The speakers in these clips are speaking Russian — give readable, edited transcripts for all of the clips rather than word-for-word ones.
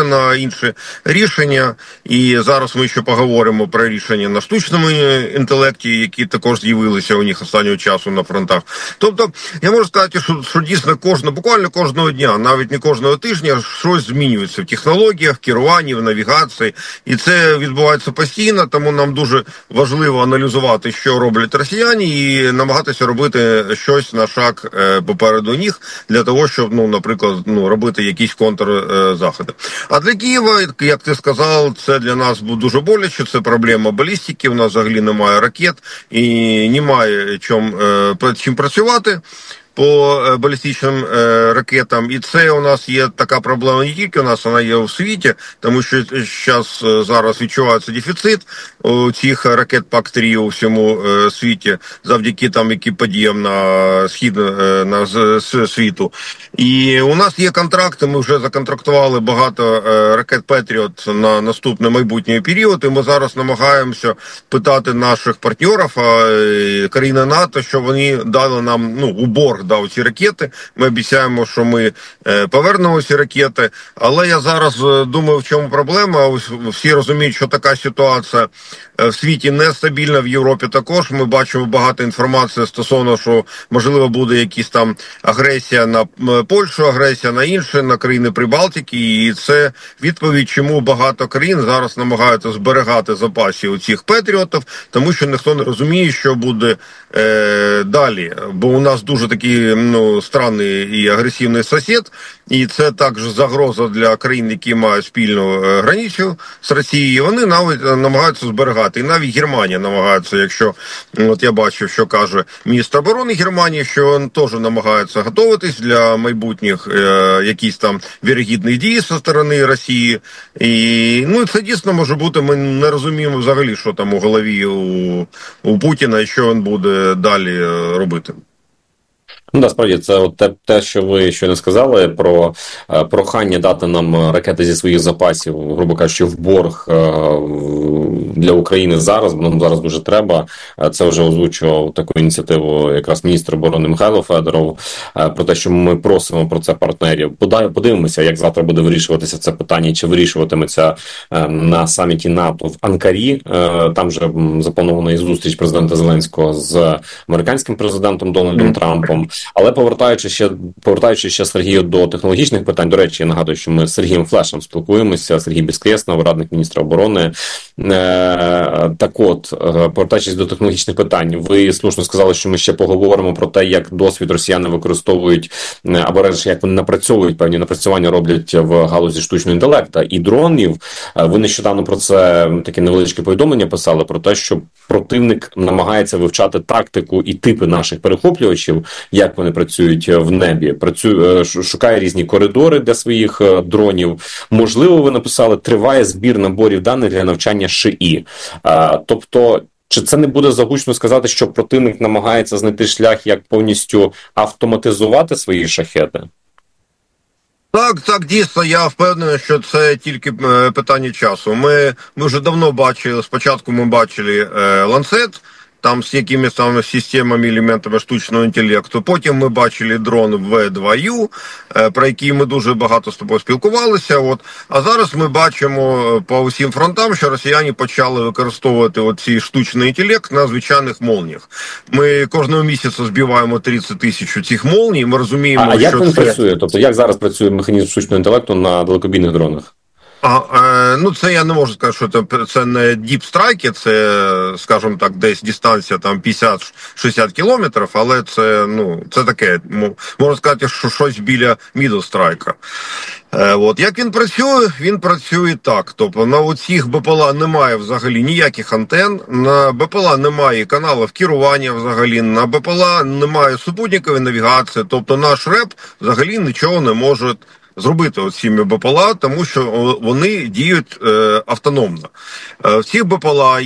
на інші рішення. І зараз ми ще поговоримо про рішення на штучному інтелекті, які також з'явилися у них останнього часу на фронтах. Тобто, я можу сказати, що дійсно буквально кожного дня, навіть не кожного тижня, щось змінюється в технологіях, керуванні, в навігації. І це відбувається постійно, тому нам дуже важливо аналізувати, що роблять росіяни, і намагатися робити щось на шаг попереду них, для того, щоб, наприклад, робити якісь контрзаходи. А для Києва, як ти сказав, це для нас дуже боляче, це проблема балістики, у нас взагалі немає ракет і немає чим працювати по балістичним ракетам. І це у нас є така проблема не тільки у нас, вона є у світі, тому що зараз відчувається дефіцит у цих ракет ПАК-3 у всьому світі, завдяки які подіям на схід світу. І у нас є контракти, ми вже законтрактували багато ракет Петріот на наступний майбутній період, і ми зараз намагаємося питати наших партнерів, країни НАТО, щоб вони дали нам, у борг дав ці ракети. Ми обіцяємо, що ми повернемо ці ракети. Але я зараз думаю, в чому проблема. Всі розуміють, що така ситуація в світі нестабільна, в Європі також. Ми бачимо багато інформації стосовно, що можливо буде якась там агресія на Польщу, агресія на інші, на країни Прибалтики. І це відповідь, чому багато країн зараз намагаються зберігати запасів у цих патріотів, тому що ніхто не розуміє, що буде далі. Бо у нас дуже такий странний і агресивний сусід, і це також загроза для країн, які мають спільну границю з Росією. Вони навіть намагаються зберігати. І навіть Германія намагається, якщо, я бачив, що каже міністр оборони Германії, що він теж намагається готуватись для майбутніх якісь там вірогідних дій зі сторони Росії. І це дійсно може бути, ми не розуміємо взагалі, що там у голові у Путіна і що він буде далі робити. Справді, це те, що ви щойно сказали, про прохання дати нам ракети зі своїх запасів, грубо кажучи, в борг для України зараз, бо нам зараз дуже треба. Це вже озвучував таку ініціативу якраз міністр оборони Михайло Федоров, про те, що ми просимо про це партнерів. Подивимося, як завтра буде вирішуватися це питання, чи вирішуватиметься на саміті НАТО в Анкарі. Там вже запланована і зустріч президента Зеленського з американським президентом Дональдом Трампом. Але повертаючи ще, Сергію, до технологічних питань, до речі, я нагадую, що ми з Сергієм Флешем спілкуємося, Сергій Безкреснов, радник міністра оборони. Так от, повертаючись до технологічних питань, ви слушно сказали, що ми ще поговоримо про те, як досвід росіяни використовують, або радше, як вони напрацьовують, певні напрацювання роблять в галузі штучного інтелекту і дронів. Ви нещодавно про це таке невеличке повідомлення писали, про те, що противник намагається вивчати тактику і типи наших перехоплювачів, як вони працюють в небі, шукає різні коридори для своїх дронів. Можливо, ви написали, триває збір наборів даних для навчання ШІ. Тобто, чи це не буде загучно сказати, що противник намагається знайти шлях, як повністю автоматизувати свої шахеди? Так, дійсно, я впевнений, що це тільки питання часу. Ми вже давно бачили, спочатку ми бачили ланцет, там з якимись там системами, елементами штучного інтелекту. Потім ми бачили дрон В2Ю, про який ми дуже багато з тобою спілкувалися. А зараз ми бачимо по усім фронтам, що росіяни почали використовувати цей штучний інтелект на звичайних молніях. Ми кожного місяця збиваємо 30 тисяч цих молній, ми розуміємо, що як він працює? Тобто, як зараз працює механізм штучного інтелекту на далекобійних дронах? Це я не можу сказати, що це не діпстрайки, це, скажімо так, десь дистанція там 50-60 кілометрів, але це таке, можна сказати, що щось біля мідлстрайка. Як він працює? Він працює так. Тобто на цих БПЛА немає взагалі ніяких антен, на БПЛА немає каналів керування взагалі, на БПЛА немає супутникової навігації, тобто наш РЕП взагалі нічого не може зробити цими БПЛА, тому що вони діють автономно. В цих БПЛА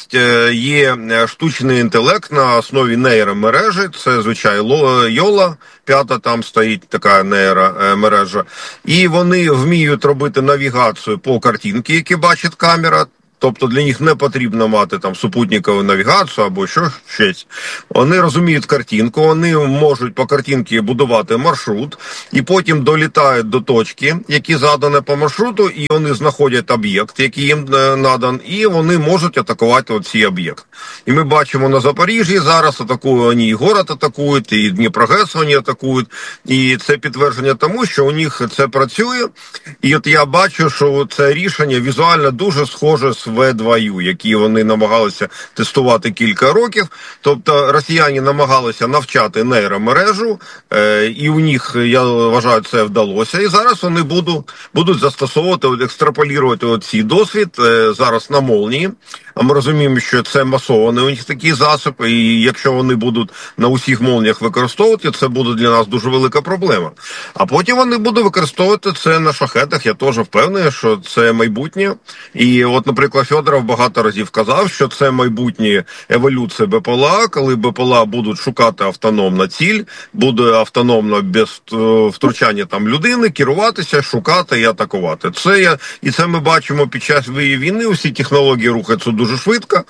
є штучний інтелект на основі нейромережі, це, звичайно, Йола, 5-та, там стоїть така нейромережа, і вони вміють робити навігацію по картинці, які бачить камера, тобто для них не потрібно мати там супутникову навігацію або щось. Вони розуміють картинку, вони можуть по картинці будувати маршрут, і потім долітають до точки, які задані по маршруту, і вони знаходять об'єкт, який їм надан, і вони можуть атакувати оцей об'єкт. І ми бачимо на Запоріжжі зараз атакують, вони і город атакують, і Дніпрогес вони атакують, і це підтвердження тому, що у них це працює. І от я бачу, що це рішення візуально дуже схоже з В2Ю, які вони намагалися тестувати кілька років. Тобто росіяни намагалися навчати нейромережу, і у них, я вважаю, це вдалося. І зараз вони будуть застосовувати, екстраполювати цей досвід зараз на молнії. А ми розуміємо, що це масований у них такий засіб, і якщо вони будуть на усіх молніях використовувати, це буде для нас дуже велика проблема. А потім вони будуть використовувати це на шахедах, я теж впевнений, що це майбутнє. І от, наприклад, Федоров багато разів казав, що це майбутнє еволюція БПЛА, коли БПЛА будуть шукати автономну ціль, буде автономно, без втручання там людини, керуватися, шукати і атакувати. І це ми бачимо під час війни, усі технології рухаються дуже швидко,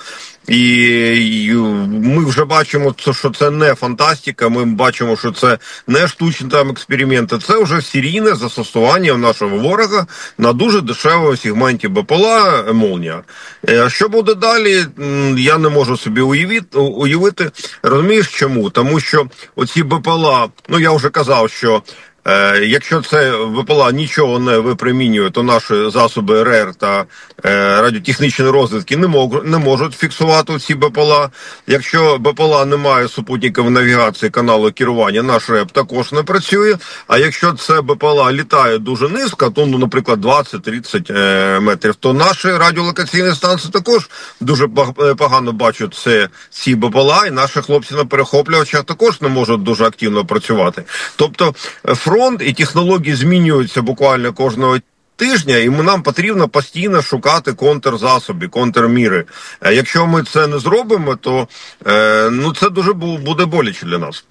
і ми вже бачимо, що це не фантастика, ми бачимо, що це не штучні там експерименти, це вже серійне застосування нашого ворога на дуже дешевому сегменті БПЛА «Молнія». Що буде далі, я не можу собі уявити. Розумієш чому? Тому що оці БПЛА, я вже казав, що якщо це БПЛА нічого не випромінює, то наші засоби РР та радіотехнічної розвідки не можуть фіксувати ці БПЛА. Якщо БПЛА не має супутникової навігації, каналу керування, наш РЕП також не працює. А якщо це БПЛА літає дуже низько, то, наприклад, 20-30 метрів, то наші радіолокаційні станції також дуже погано бачать ці БПЛА, і наші хлопці на перехоплювачах також не можуть дуже активно працювати. Тобто фронт і технології змінюються буквально кожного тижня, і нам потрібно постійно шукати контрзасоби, контрміри. Якщо ми це не зробимо, то це дуже буде боляче для нас.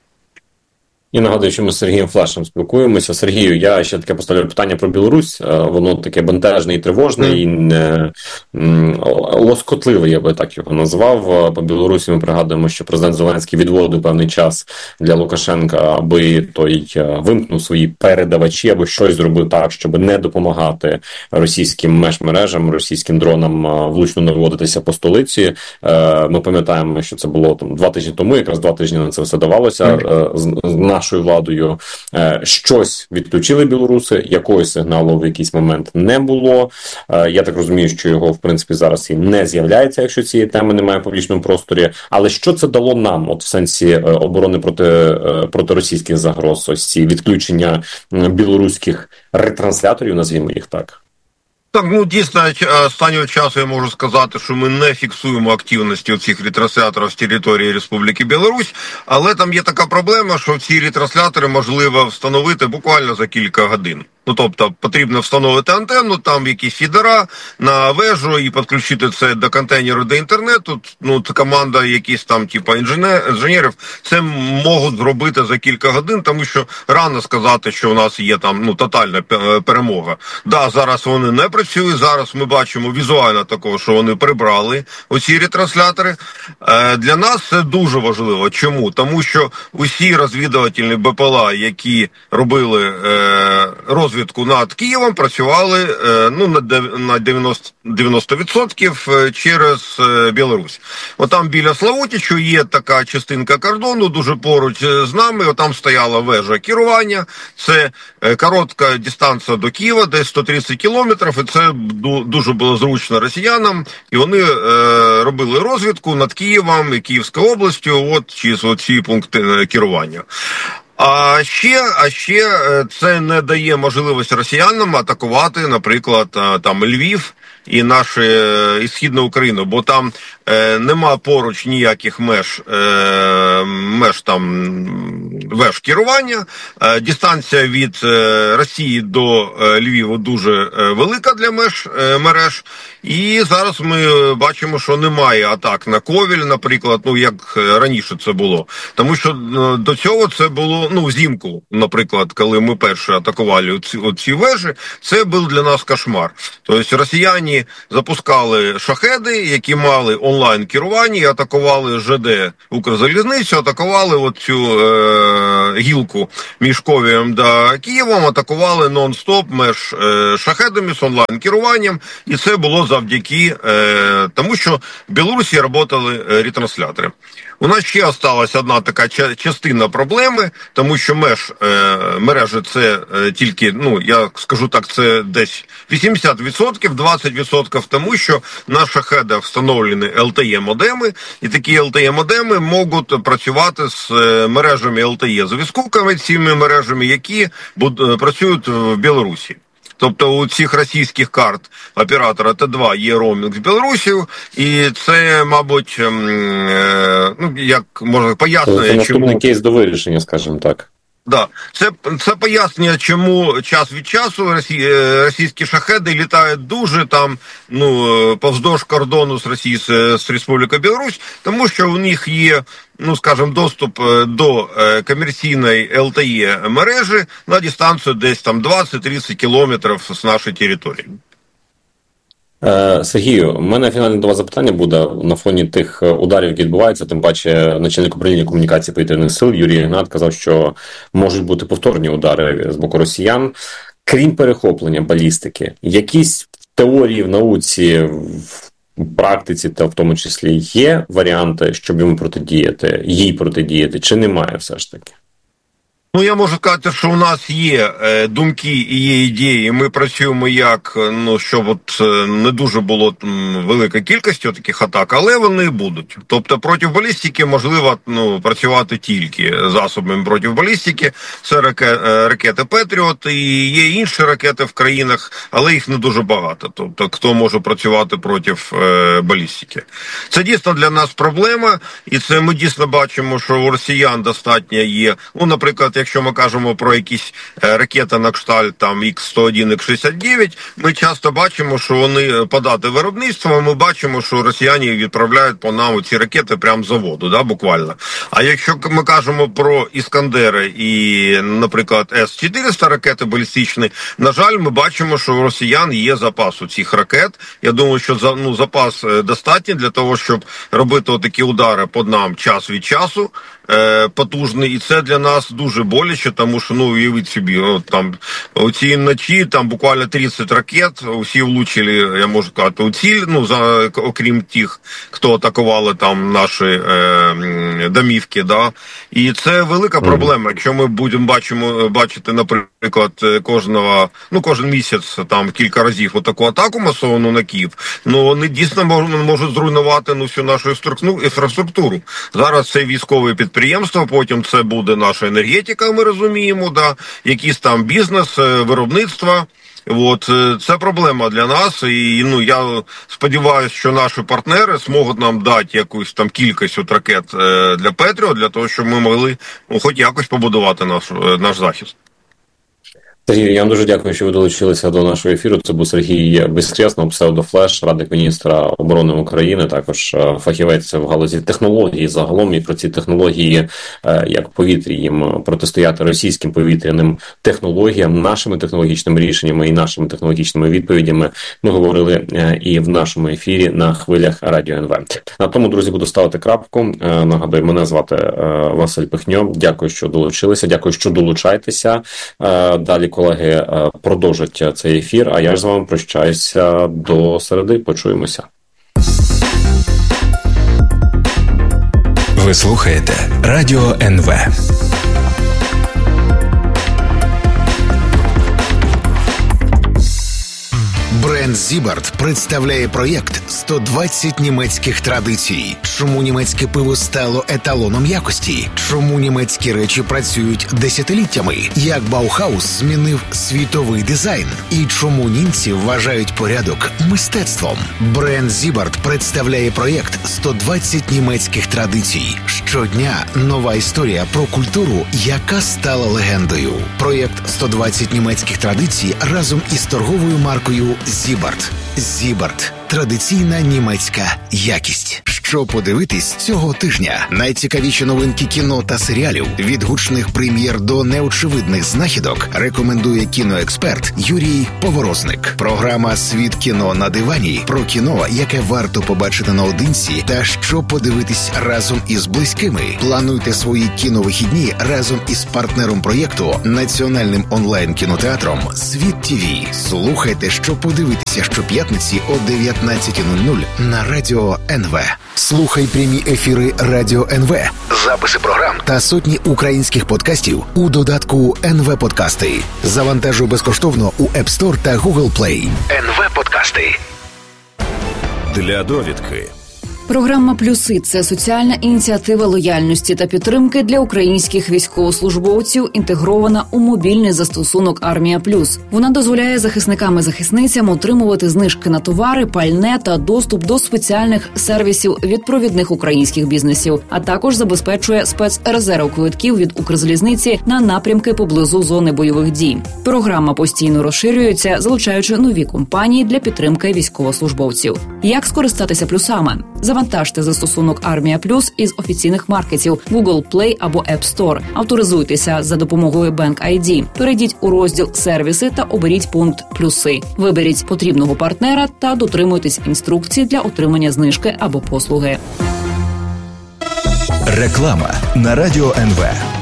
І нагадую, що ми з Сергієм Флешем спілкуємося. Сергію, я ще таке поставлю питання про Білорусь. Воно таке бентежне і тривожне, і лоскотливе, я би так його назвав. По Білорусі ми пригадуємо, що президент Зеленський відводив певний час для Лукашенка, аби той вимкнув свої передавачі, або щось зробив так, щоб не допомагати російським межмережам, російським дронам влучно наводитися по столиці. Ми пам'ятаємо, що це було 2 тижні тому, якраз 2 тижні на це все давалося нашою владою. Щось відключили білоруси, якогось сигналу в якийсь момент не було. Я так розумію, що його, в принципі, зараз і не з'являється, якщо цієї теми немає в публічному просторі. Але що це дало нам, от в сенсі оборони проти російських загроз, ось ці відключення білоруських ретрансляторів, назвімо їх так? Так, дійсно, останнього часу я можу сказати, що ми не фіксуємо активності цих ретрансляторів з території Республіки Білорусь, але там є така проблема, що ці ретранслятори можливо встановити буквально за кілька годин. Тобто потрібно встановити антенну, там якісь фідера на вежу і підключити це до контейнеру до інтернету. Це команда якісь там типу інженерів це можуть зробити за кілька годин, тому що рано сказати, що у нас є там тотальна перемога. Да, зараз вони не працюють, зараз ми бачимо візуально такого, що вони прибрали оці ретранслятори. Для нас це дуже важливо. Чому? Тому що усі розвідувальні БПЛА, які робили розвідку над Києвом, працювали на 90% через Білорусь. Отам біля Славутичу є така частинка кордону, дуже поруч з нами, отам стояла вежа керування, це коротка дистанція до Києва, десь 130 кілометрів, і це дуже було зручно росіянам, і вони робили розвідку над Києвом і Київською областю, через ці пункти керування. А ще це не дає можливості росіянам атакувати, наприклад, там Львів і Східну Україну, бо там нема поруч ніяких меж керування. Дистанція від Росії до Львіву дуже велика для мереж. І зараз ми бачимо, що немає атак на Ковіль, наприклад, як раніше це було. Тому що до цього це було, взимку, наприклад, коли ми перше атакували ці вежі, це був для нас кошмар. Тобто росіяни запускали шахеди, які мали онлайн керування, і атакували ЖД Укрзалізницю, атакували оцю гілку між Ковілем та Києвом, атакували нон-стоп меж шахедами з онлайн керуванням, і це було завдяки тому, що в Білорусі працювали ретранслятори. У нас ще залишилася одна така частина проблеми, тому що мережі це тільки, я скажу так, це десь 80%, 20% тому, що на шахедах встановлені LTE-модеми, і такі LTE-модеми можуть працювати з мережами LTE-зв'язку, комерційними мережами, які працюють в Білорусі. Тобто у цих російських карт оператора Т2 є роумінг з Білорусією, і це, мабуть, як можна пояснює, це наступний кейс до вирішення, скажімо так. Да, це пояснює, чому час від часу російські шахеди літають дуже повздовж кордону з Республікою Білорусь, тому що у них є, доступ до комерційної LTE мережі на дистанцію десь 20-30 кілометрів з нашої території. Сергію, у мене фінальне до вас запитання буде на фоні тих ударів, які відбуваються, тим паче начальник управління комунікації повітряних сил Юрій Ігнат казав, що можуть бути повторні удари з боку росіян. Крім перехоплення балістики, якісь теорії в науці, в практиці та в тому числі є варіанти, щоб їй протидіяти, чи немає все ж таки? Я можу сказати, що у нас є думки і є ідеї. Ми працюємо щоб не дуже було велика кількість таких атак, але вони будуть. Тобто проти балістики можливо працювати тільки засобами проти балістики. Це ракети Петріот, і є інші ракети в країнах, але їх не дуже багато. Тобто хто може працювати проти балістики. Це дійсно для нас проблема, і це ми дійсно бачимо, що у росіян достатньо є, наприклад, якщо ми кажемо про якісь ракети на кшталт Х-101, Х-69, ми часто бачимо, що вони по дати виробництва, ми бачимо, що росіяни відправляють по нам ці ракети прямо з заводу, буквально. А якщо ми кажемо про Іскандери і, наприклад, С-400 ракети балістичні, на жаль, ми бачимо, що у росіян є запас у цих ракет. Я думаю, що запас достатній для того, щоб робити такі удари по нам час від часу, потужний, і це для нас дуже боляче, тому що, уявіть собі, у цій ночі буквально 30 ракет, усі влучили, я можу сказати, у ціль, окрім тих, хто атакували наші домівки, і це велика проблема. Якщо ми будемо бачити, наприклад, кожен місяць кілька разів таку атаку масовану на Київ, вони дійсно можуть зруйнувати всю нашу інфраструктуру. Зараз це військове підприємство, потім це буде наша енергетика, ми розуміємо, якийсь бізнес, виробництво. Це проблема для нас, і я сподіваюся, що наші партнери зможуть нам дати якусь кількість ракет для Петріот, для того, щоб ми могли хоч якось побудувати наш захист. Сергій, я вам дуже дякую, що ви долучилися до нашого ефіру. Це був Сергій Безкрєсний, псевдофлеш, радник міністра оборони України, також фахівець в галузі технології загалом, і про ці технології, як в повітрі їм протистояти російським повітряним технологіям, нашими технологічними рішеннями і нашими технологічними відповідями ми говорили і в нашому ефірі на хвилях Радіо НВ. На тому, друзі, буду ставити крапку. Нагадую, мене звати Василь Пихньо. Дякую, що долучилися. Дякую, що долучаєтеся. Далі колеги продовжать цей ефір, а я ж з вами прощаюся до середи. Почуємося. Ви слухаєте Радіо НВ. Бренд Зібарт представляє проєкт «120 німецьких традицій». Чому німецьке пиво стало еталоном якості? Чому німецькі речі працюють десятиліттями? Як Баухаус змінив світовий дизайн? І чому німці вважають порядок мистецтвом? Бренд Зібарт представляє проєкт «120 німецьких традицій». Щодня нова історія про культуру, яка стала легендою. Проєкт «120 німецьких традицій» разом із торговою маркою Зібарт. Зібарт. Традиційна німецька якість. Що подивитись цього тижня? Найцікавіші новинки кіно та серіалів, від гучних прем'єр до неочевидних знахідок, рекомендує кіноексперт Юрій Поворозник. Програма «Світ кіно на дивані» про кіно, яке варто побачити наодинці та що подивитись разом із близькими. Плануйте свої кіновихідні разом із партнером проєкту, національним онлайн-кінотеатром «Світ ТВ». Слухайте, що подивитися щоп'ятниці о 19:00 на Радіо НВ. Слухай прямі ефіри Радіо НВ, записи програм та сотні українських подкастів у додатку НВ Подкасти. Завантажуй безкоштовно у App Store та Google Play. НВ Подкасти. Для довідки. Програма «Плюси» – це соціальна ініціатива лояльності та підтримки для українських військовослужбовців, інтегрована у мобільний застосунок «Армія Плюс». Вона дозволяє захисникам і захисницям отримувати знижки на товари, пальне та доступ до спеціальних сервісів від провідних українських бізнесів, а також забезпечує спецрезерв квитків від Укрзалізниці на напрямки поблизу зони бойових дій. Програма постійно розширюється, залучаючи нові компанії для підтримки військовослужбовців. Як скористатися плюсами? Завантажте застосунок «Армія Плюс» із офіційних маркетів Google Play або App Store. Авторизуйтеся за допомогою Bank ID. Перейдіть у розділ «Сервіси» та оберіть пункт «Плюси». Виберіть потрібного партнера та дотримуйтесь інструкцій для отримання знижки або послуги. Реклама на Радіо НВ.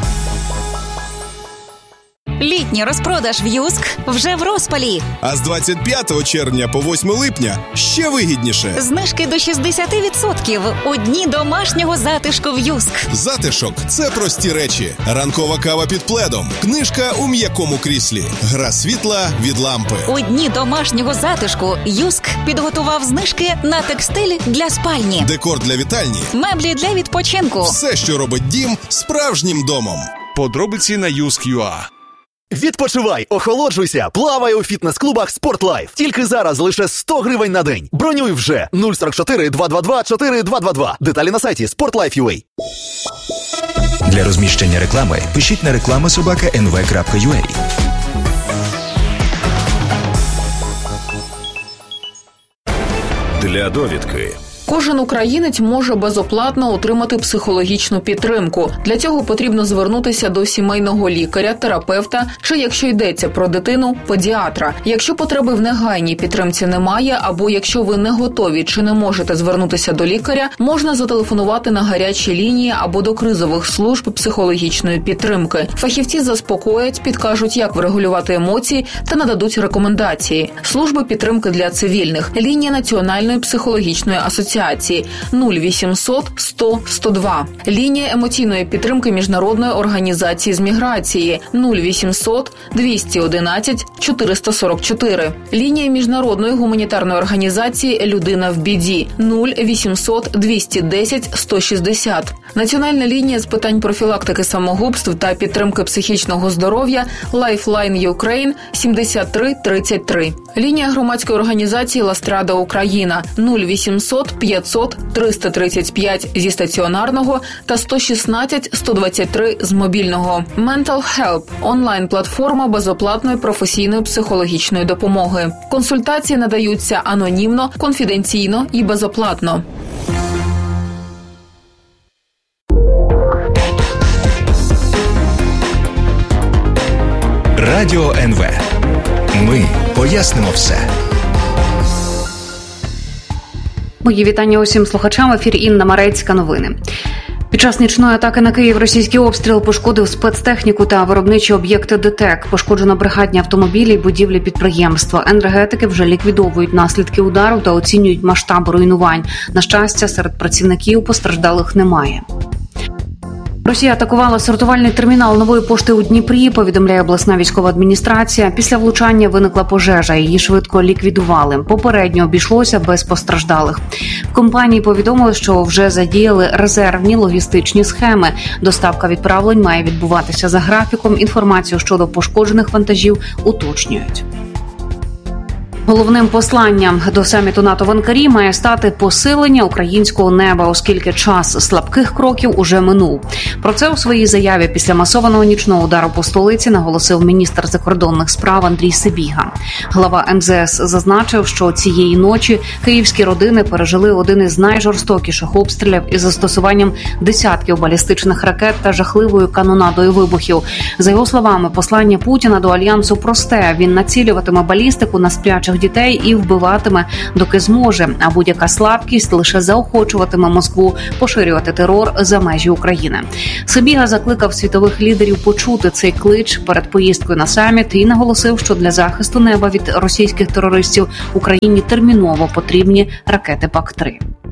Літній розпродаж в «Юск» вже в розпалі. А з 25 червня по 8 липня ще вигідніше. Знижки до 60% у дні домашнього затишку в «Юск». Затишок – це прості речі. Ранкова кава під пледом, книжка у м'якому кріслі, гра світла від лампи. У дні домашнього затишку «Юск» підготував знижки на текстиль для спальні, декор для вітальні, меблі для відпочинку. Все, що робить дім справжнім домом. Подробиці на Юск.ua. Відпочивай, охолоджуйся, плавай у фітнес-клубах «Спортлайф». Тільки зараз лише 100 гривень на день. Бронюй вже 044 222 4222. Деталі на сайті sportlife.ua. Для розміщення реклами пишіть на reklama@nv.ua. Для довідки. Кожен українець може безоплатно отримати психологічну підтримку. Для цього потрібно звернутися до сімейного лікаря, терапевта чи, якщо йдеться про дитину, педіатра. Якщо потреби в негайній підтримці немає, або якщо ви не готові чи не можете звернутися до лікаря, можна зателефонувати на гарячі лінії або до кризових служб психологічної підтримки. Фахівці заспокоять, підкажуть, як врегулювати емоції та нададуть рекомендації. Служби підтримки для цивільних. Лінія Національної психологічної асоціації 0800 100 102. Лінія емоційної підтримки Міжнародної організації з міграції 0800 211 444. Лінія Міжнародної гуманітарної організації «Людина в біді» 0800 210 160. Національна лінія з питань профілактики самогубств та підтримки психічного здоров'я Lifeline Ukraine 73 33. Лінія громадської організації «Ластрада Україна» 0800 500 335 зі стаціонарного та 116 123 з мобільного. Mental Help – онлайн-платформа безоплатної професійної психологічної допомоги. Консультації надаються анонімно, конфіденційно і безоплатно. Радіо НВ. Ми пояснимо все. Мої вітання усім слухачам. В ефірі Інна Марецька. Новини. Під час нічної атаки на Київ російський обстріл пошкодив спецтехніку та виробничі об'єкти ДТЕК. Пошкоджено бригадні автомобілі й будівлі підприємства. Енергетики вже ліквідовують наслідки удару та оцінюють масштаб руйнувань. На щастя, серед працівників постраждалих немає. Росія атакувала сортувальний термінал Нової пошти у Дніпрі, повідомляє обласна військова адміністрація. Після влучання виникла пожежа, її швидко ліквідували. Попередньо обійшлося без постраждалих. В компанії повідомили, що вже задіяли резервні логістичні схеми. Доставка відправлень має відбуватися за графіком. Інформацію щодо пошкоджених вантажів уточнюють. Головним посланням до саміту НАТО в Анкарі має стати посилення українського неба, оскільки час слабких кроків уже минув. Про це у своїй заяві після масованого нічного удару по столиці наголосив міністр закордонних справ Андрій Сибіга. Глава МЗС зазначив, що цієї ночі київські родини пережили один із найжорстокіших обстрілів із застосуванням десятків балістичних ракет та жахливою канонадою вибухів. За його словами, послання Путіна до Альянсу просте. Він націлюватиме балістику на сплячих дітей і вбиватиме, доки зможе, а будь-яка слабкість лише заохочуватиме Москву поширювати терор за межі України. Сибіга закликав світових лідерів почути цей клич перед поїздкою на саміт і наголосив, що для захисту неба від російських терористів Україні терміново потрібні ракети ПАК-3.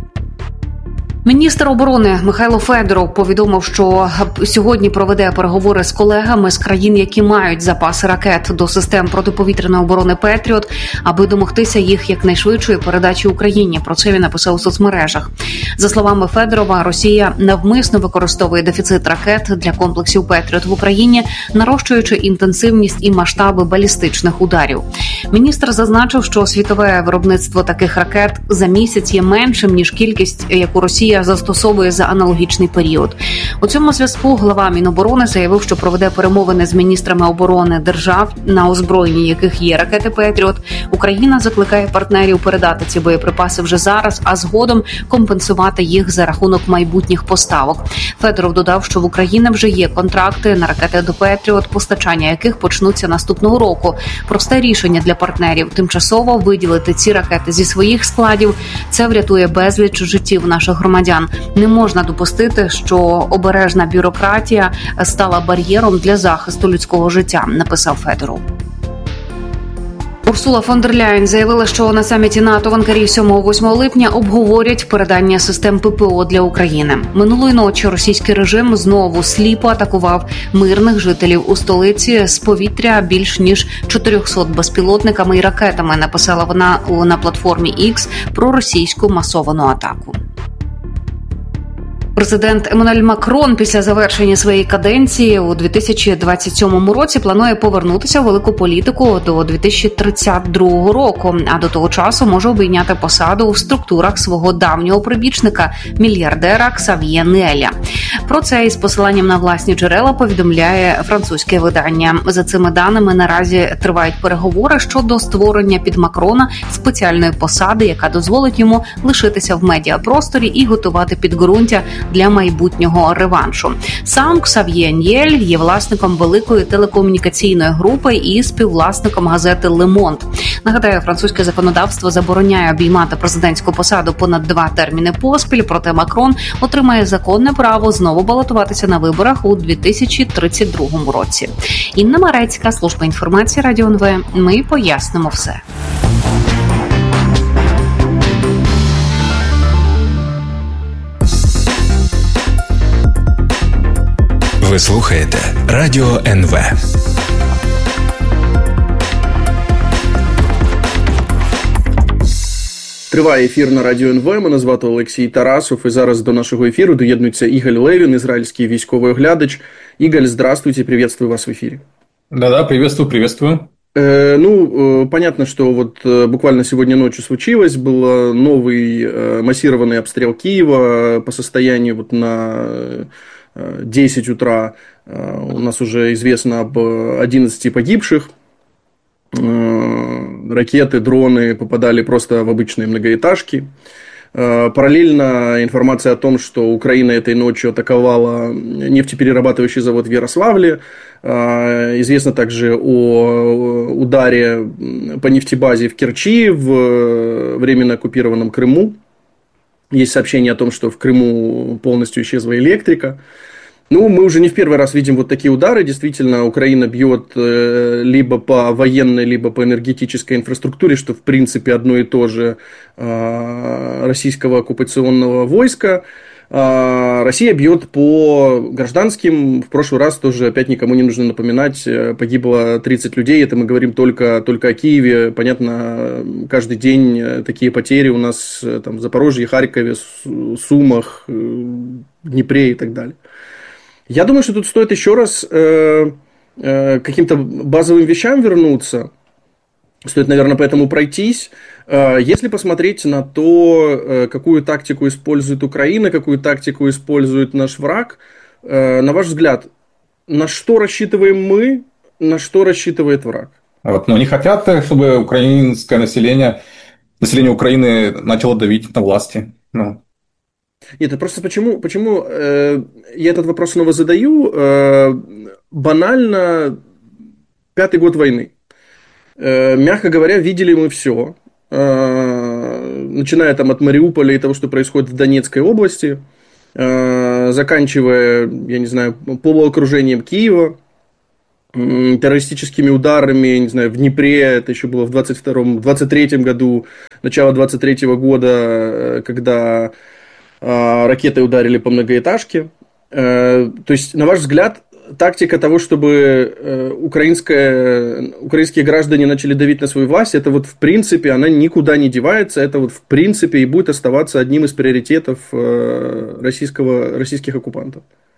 Міністр оборони Михайло Федоров повідомив, що сьогодні проведе переговори з колегами з країн, які мають запаси ракет до систем протиповітряної оборони «Петріот», аби домогтися їх якнайшвидшої передачі Україні. Про це він написав у соцмережах. За словами Федорова, Росія навмисно використовує дефіцит ракет для комплексів «Петріот» в Україні, нарощуючи інтенсивність і масштаби балістичних ударів. Міністр зазначив, що світове виробництво таких ракет за місяць є меншим, ніж кількість, яку Росія застосовує за аналогічний період. У цьому зв'язку глава Міноборони заявив, що проведе перемовини з міністрами оборони держав, на озброєнні яких є ракети «Петріот». Україна закликає партнерів передати ці боєприпаси вже зараз, а згодом компенсувати їх за рахунок майбутніх поставок. Федоров додав, що в Україні вже є контракти на ракети до «Петріот», постачання яких почнуться наступного року. Просте рішення для партнерів – тимчасово виділити ці ракети зі своїх складів. Це врятує безліч життів наших громадян. Не можна допустити, що обережна бюрократія стала бар'єром для захисту людського життя, написав Федоров. Урсула фон дер Ляєн заявила, що на саміті НАТО в Анкарі 7-8 липня обговорять передання систем ППО для України. Минулої ночі російський режим знову сліпо атакував мирних жителів у столиці з повітря більш ніж 400 безпілотниками і ракетами, написала вона на платформі X про російську масовану атаку. Президент Еммануель Макрон після завершення своєї каденції у 2027 році планує повернутися у велику політику до 2032 року, а до того часу може обійняти посаду в структурах свого давнього прибічника – мільярдера Ксав'є Ніеля. Про це із посиланням на власні джерела повідомляє французьке видання. За цими даними наразі тривають переговори щодо створення під Макрона спеціальної посади, яка дозволить йому лишитися в медіапросторі і готувати підґрунтя для майбутнього реваншу. Сам Ксав'є Ніель є власником великої телекомунікаційної групи і співвласником газети «Le Monde». Нагадаю, французьке законодавство забороняє обіймати президентську посаду понад 2 терміни поспіль, проте Макрон отримає законне право знову балотуватися на виборах у 2032 році. Інна Марецька, служба інформації Радіо НВ. Ми пояснимо все. Ви слухаєте Радіо НВ. Триває ефір на Радіо НВ. Мене звати Олексій Тарасов. І зараз до нашого ефіру доєднується Ігаль Левін, израильский військовий оглядач. Игаль, здравствуйте, приветствую вас в эфире. Да-да, приветствую. Понятно, что вот буквально сегодня ночью случилось, был новый массированный обстрел Киева по состоянию вот на 10 утра. У нас уже известно об 11 погибших. Ракеты, дроны попадали просто в обычные многоэтажки. Параллельно информация о том, что Украина этой ночью атаковала нефтеперерабатывающий завод в Ярославле. Известно также о ударе по нефтебазе в Керчи, в временно оккупированном Крыму. Есть сообщение о том, что в Крыму полностью исчезла электрика. Мы уже не в первый раз видим вот такие удары. Действительно, Украина бьет либо по военной, либо по энергетической инфраструктуре, что в принципе одно и то же российского оккупационного войска. Россия бьет по гражданским. В прошлый раз тоже, опять никому не нужно напоминать, погибло 30 людей. Это мы говорим только о Киеве. Понятно, каждый день такие потери у нас там, в Запорожье, Харькове, Сумах, Днепре и так далее. Я думаю, что тут стоит еще раз к каким-то базовым вещам вернуться. Стоит, наверное, поэтому пройтись. Если посмотреть на то, какую тактику использует Украина, какую тактику использует наш враг, на ваш взгляд, на что рассчитываем мы, на что рассчитывает враг? Но они хотят, чтобы украинское население Украины начало давить на власти. Нет, это просто почему я этот вопрос снова задаю? Банально, 5-й год войны. Мягко говоря, видели мы все, начиная там от Мариуполя и того, что происходит в Донецкой области, заканчивая, я не знаю, полуокружением Киева, террористическими ударами, не знаю, в Днепре, это еще было в 23-м году, начало 23-го года, когда ракеты ударили по многоэтажке. То есть, на ваш взгляд, тактика того, чтобы украинские граждане начали давить на свою власть, это вот в принципе, она никуда не девается, это вот в принципе и будет оставаться одним из приоритетов российских оккупантов.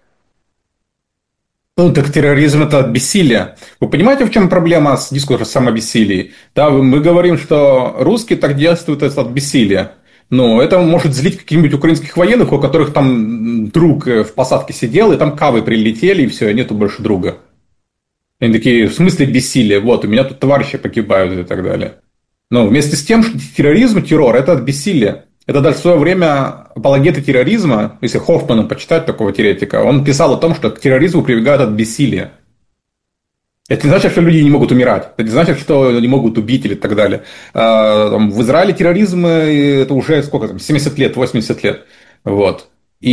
Так терроризм – это бессилие. Вы понимаете, в чем проблема с дискурсом о бессилии? Да, мы говорим, что русские так действуют от бессилия. Но это может злить каких-нибудь украинских военных, у которых там друг в посадке сидел, и там кавы прилетели, и все, нету больше друга. Они такие, в смысле бессилия? Вот, у меня тут товарищи погибают и так далее. Но вместе с тем, что террор – это от бессилия. Это даже в свое время апологеты терроризма, если Хоффмана почитать, такого теоретика, он писал о том, что к терроризму прибегают от бессилия. Это не значит, что люди не могут умирать. Это не значит, что не могут убить или так далее. В Израиле терроризм это уже сколько там, 70 лет, 80 лет. Вот.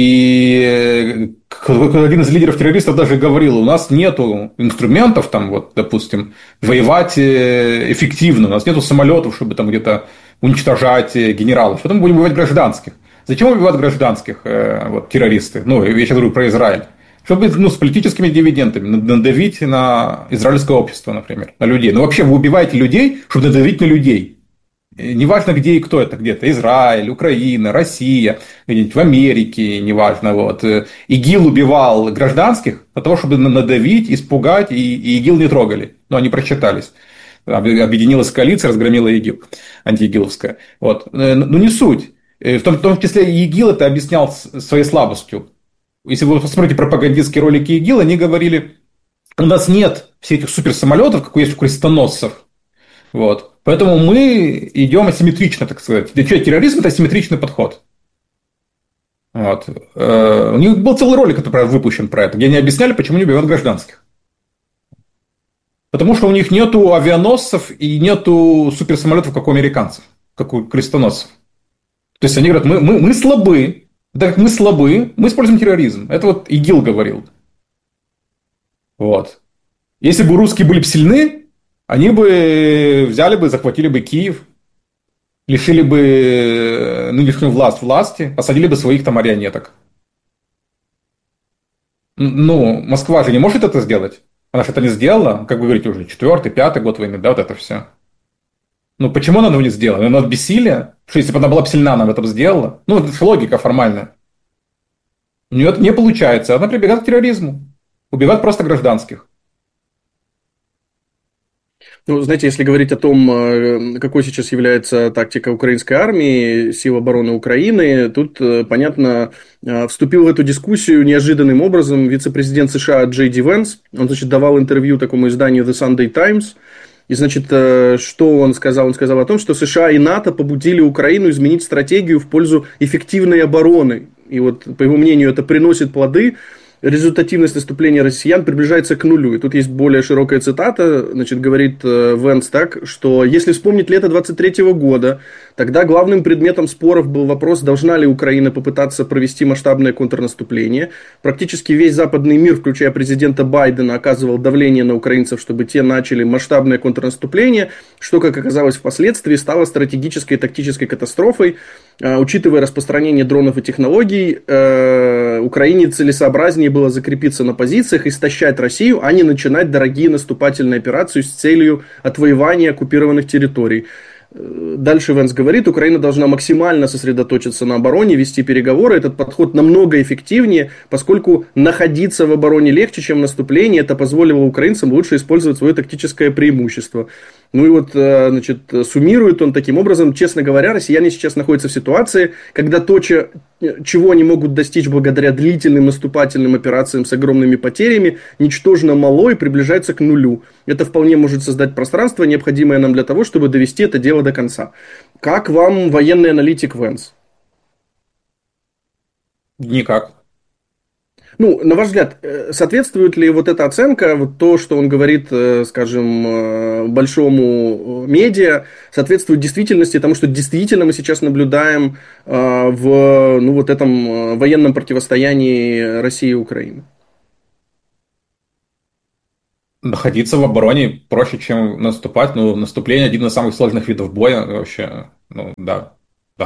И один из лидеров террористов даже говорил, у нас нету инструментов, там, вот, допустим, воевать эффективно, у нас нету самолетов, чтобы там где-то уничтожать генералов. Потом будем убивать гражданских. Зачем убивать гражданских террористы? Я сейчас говорю про Израиль. Чтобы с политическими дивидендами надавить на израильское общество, например, на людей. Вообще вы убиваете людей, чтобы надавить на людей. Неважно, где и кто это где-то. Израиль, Украина, Россия, где-нибудь в Америке, неважно. Вот. ИГИЛ убивал гражданских для того, чтобы надавить, испугать, и ИГИЛ не трогали. Но они просчитались. Объединилась коалиция, разгромила ИГИЛ, антиигиловская. Вот. Не суть. В том числе и ИГИЛ это объяснял своей слабостью. Если вы посмотрите пропагандистские ролики ИГИЛ, они говорили, у нас нет всех этих суперсамолетов, как есть у крестоносцев. Вот. Поэтому мы идем асимметрично, так сказать. Терроризм – это асимметричный подход. Вот. У них был целый ролик, который выпущен про это, где они объясняли, почему не убивают гражданских. Потому что у них нету авианосцев и нету суперсамолетов, как у американцев, как у крестоносцев. То есть они говорят, мы слабы. Так как мы слабы, мы используем терроризм. Это вот ИГИЛ говорил. Вот. Если бы русские были бы сильны, они бы взяли бы, захватили бы Киев, лишили бы нынешнюю власти, посадили бы своих там марионеток. Москва же не может это сделать. Она же это не сделала, как вы говорите, уже 4-й, 5-й год войны, да, вот это все. Почему она этого не сделала? Она от бессилия? Что если бы она была бы сильна, она бы это сделала? Это же логика формальная. У нее это не получается. Она прибегает к терроризму. Убивает просто гражданских. Знаете, если говорить о том, какой сейчас является тактика украинской армии, сил обороны Украины, тут, понятно, вступил в эту дискуссию неожиданным образом вице-президент США Джей Ди Венс. Он, давал интервью такому изданию The Sunday Times. И, что он сказал? Он сказал о том, что США и НАТО побудили Украину изменить стратегию в пользу эффективной обороны. И вот, по его мнению, это приносит плоды. результативность наступления россиян приближается к нулю. И тут есть более широкая цитата, значит, говорит Венс так, что если вспомнить лето 23 года, тогда главным предметом споров был вопрос, должна ли Украина попытаться провести масштабное контрнаступление. Практически весь западный мир, включая президента Байдена, оказывал давление на украинцев, чтобы те начали масштабное контрнаступление, что, как оказалось впоследствии, стало стратегической и тактической катастрофой. Учитывая распространение дронов и технологий, Украине целесообразнее было закрепиться на позициях, истощать Россию, а не начинать дорогие наступательные операции с целью отвоевания оккупированных территорий. Дальше Венс говорит, Украина должна максимально сосредоточиться на обороне, вести переговоры. Этот подход намного эффективнее, поскольку находиться в обороне легче, чем в наступлении. Это позволило украинцам лучше использовать свое тактическое преимущество. Ну и вот, значит, суммирует он таким образом. Честно говоря, россияне сейчас находятся в ситуации, когда то, чего они могут достичь благодаря длительным наступательным операциям с огромными потерями, ничтожно мало и приближается к нулю. Это вполне может создать пространство, необходимое нам для того, чтобы довести это дело до конца. Как вам военный аналитик Венс? Никак. Ну, на ваш взгляд, соответствует ли вот эта оценка, вот то, что он говорит, скажем, большому медиа, соответствует действительности тому, что действительно мы сейчас наблюдаем в вот этом военном противостоянии России и Украины? Находиться в обороне проще, чем наступать. Ну, наступление один из самых сложных видов боя вообще. Ну, да.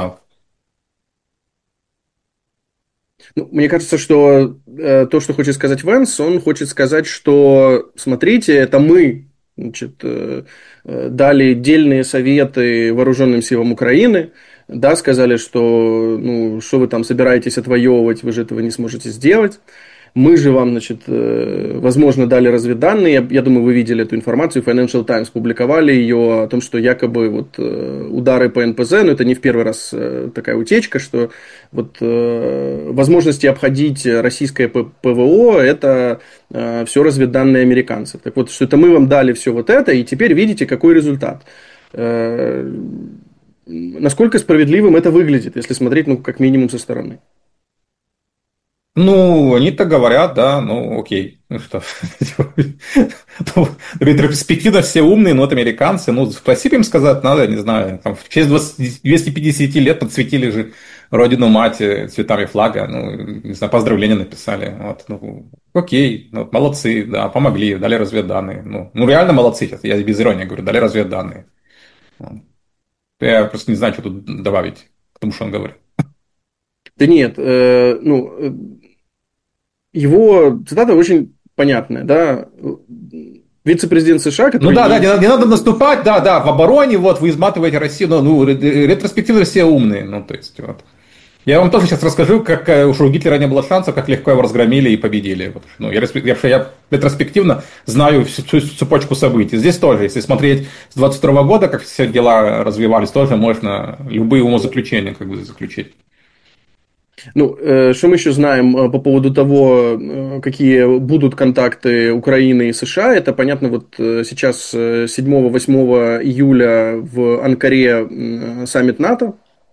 Ну, мне кажется, что то, что хочет сказать Венс, он хочет сказать, что, смотрите, это мы, значит, дали дельные советы вооруженным силам Украины, да, сказали, что, ну, что вы там собираетесь отвоевывать, вы же этого не сможете сделать. Мы же вам, значит, возможно, дали разведданные. Я думаю, вы видели эту информацию. Financial Times публиковали ее о том, что якобы вот удары по НПЗ, но это не в первый раз такая утечка, что вот возможности обходить российское ПВО – это все разведданные американцев. Так вот, что это мы вам дали все вот это, и теперь видите, какой результат. Насколько справедливым это выглядит, если смотреть, ну, как минимум со стороны? Ну, они так говорят, да, ну, окей. Ну, что? Ретроспективно все умные, но вот американцы. Ну, спасибо им сказать надо, не знаю. Там, в честь 250 лет подсветили же родину-мать цветами флага. Ну, не знаю, поздравления написали. Вот, ну, окей, ну, молодцы, да, помогли, дали разведданные. Ну, реально молодцы, сейчас, я без иронии говорю, дали разведданные. Я просто не знаю, что тут добавить к тому, что он говорит. Да нет, его цитата очень понятная, да. Вице-президент США, который... Ну да, не надо наступать, да, в обороне, вот, вы изматываете Россию, ну, ретроспективно все умные, ну, то есть, вот. Я вам тоже сейчас расскажу, как уж у Гитлера не было шансов, как легко его разгромили и победили. Ну, я ретроспективно знаю всю цепочку событий. Здесь тоже, если смотреть с 22 года, как все дела развивались, тоже можно любые умозаключения как бы заключить. Ну, что мы еще знаем по поводу того, какие будут контакты Украины и США? Это, понятно, вот сейчас 7-8 июля в Анкаре саммит НАТО.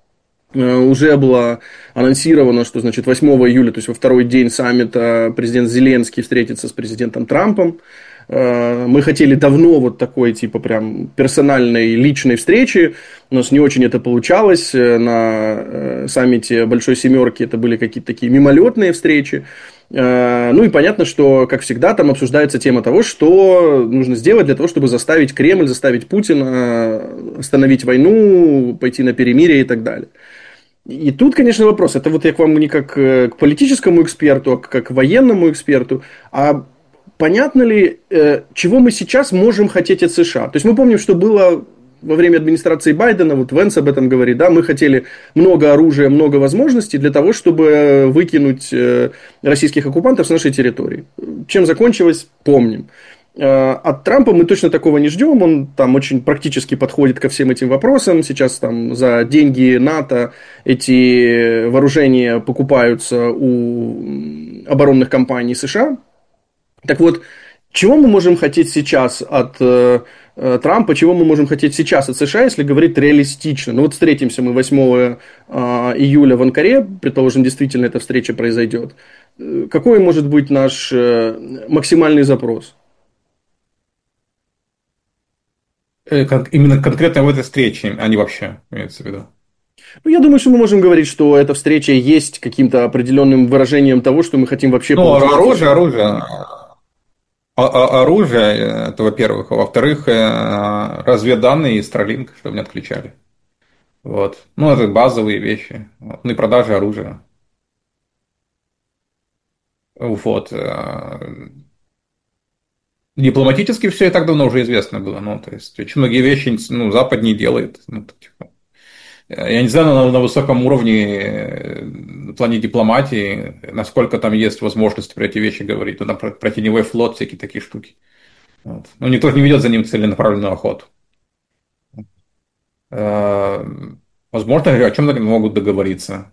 Уже было анонсировано, что, значит, 8 июля, то есть во второй день саммита, президент Зеленский встретится с президентом Трампом. Мы хотели давно вот такой, типа, прям персональной, личной встречи. У нас не очень это получалось. На саммите Большой Семерки это были какие-то такие мимолетные встречи. Ну и понятно, что, как всегда, там обсуждается тема того, что нужно сделать для того, чтобы заставить Кремль, заставить Путина остановить войну, пойти на перемирие и так далее. И тут, конечно, вопрос. Это вот я к вам не как к политическому эксперту, а как к военному эксперту. А понятно ли, чего мы сейчас можем хотеть от США? То есть мы помним, что было во время администрации Байдена, вот Венс об этом говорит, да, мы хотели много оружия, много возможностей для того, чтобы выкинуть российских оккупантов с нашей территории. Чем закончилось, помним. От Трампа мы точно такого не ждем, он там очень практически подходит ко всем этим вопросам. Сейчас там за деньги НАТО эти вооружения покупаются у оборонных компаний США. Так вот, чего мы можем хотеть сейчас от Трампа, чего мы можем хотеть сейчас от США, если говорить реалистично? Ну вот встретимся мы 8 июля в Анкаре, предположим, действительно эта встреча произойдет. какой может быть наш максимальный запрос? Именно конкретно в этой встрече, а не вообще, имеется в виду. Ну, я думаю, что мы можем говорить, что эта встреча есть каким-то определенным выражением того, что мы хотим вообще получить. Оружие. Оружие, это во-первых. А во-вторых, разведданные и Starlink, чтобы не отключали. Вот. Ну, это базовые вещи. Ну, и продажа оружия. Вот. Дипломатически все и так давно уже известно было. Ну, то есть, очень многие вещи Запад не делает. Ну, типа, я не знаю, на высоком уровне в плане дипломатии, насколько там есть возможность про эти вещи говорить. Туда про теневой флот, всякие такие штуки. Вот. Ну, никто же не ведет за ним целенаправленную охоту. Возможно, о чем-то могут договориться.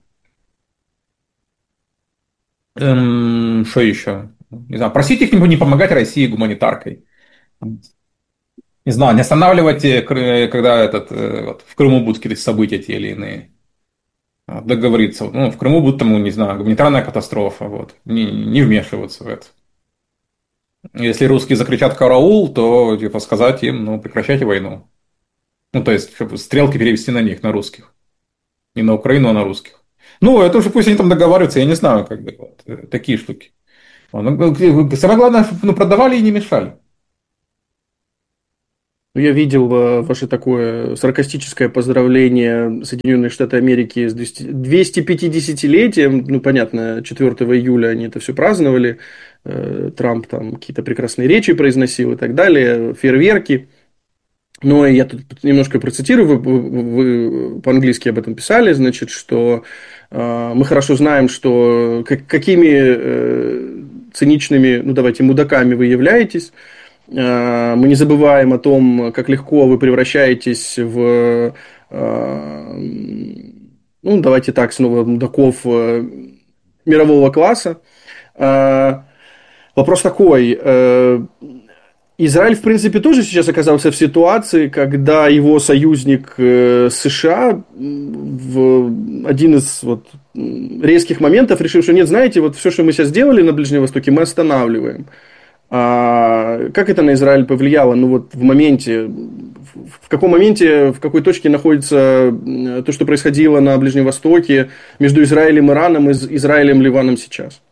Что еще? Не знаю, просить их не помогать России гуманитаркой. Не знаю, не останавливать, когда в Крыму будут какие-то события те или иные. Договориться. Ну, в Крыму будет, там, не знаю, гуманитарная катастрофа. Вот. Не вмешиваться в это. Если русские закричат «караул», то типа сказать им, прекращайте войну. Ну, то есть, чтобы стрелки перевести на них, на русских. Не на Украину, а на русских. Ну, это уже пусть они там договариваются, я не знаю, как бы, такие штуки. Самое главное, чтобы продавали и не мешали. Я видел ваше такое саркастическое поздравление Соединенных Штатов Америки с 250-летием. Ну, понятно, 4 июля они это все праздновали. Трамп там какие-то прекрасные речи произносил и так далее, фейерверки. Но я тут немножко процитирую, вы по-английски об этом писали, значит, что мы хорошо знаем, что какими циничными, давайте, мудаками вы являетесь. Мы не забываем о том, как легко вы превращаетесь в, давайте так, снова мудаков мирового класса. Вопрос такой. Израиль, в принципе, тоже сейчас оказался в ситуации, когда его союзник США в один из резких моментов решил, что нет, знаете, вот все, что мы сейчас сделали на Ближнем Востоке, мы останавливаем. Как это на Израиль повлияло? Ну вот в моменте, в каком моменте, в какой точке находится то, что происходило на Ближнем Востоке между Израилем и Ираном и Израилем и Ливаном сейчас?